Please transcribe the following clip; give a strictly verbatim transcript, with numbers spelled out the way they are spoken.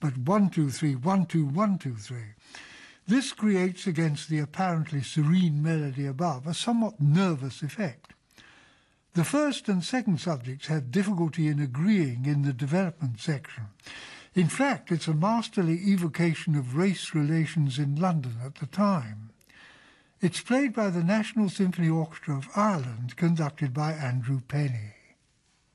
but one, two, three, one, two, one, two, three. This creates, against the apparently serene melody above, a somewhat nervous effect. The first and second subjects have difficulty in agreeing in the development section. In fact, it's a masterly evocation of race relations in London at the time. It's played by the National Symphony Orchestra of Ireland, conducted by Andrew Penny.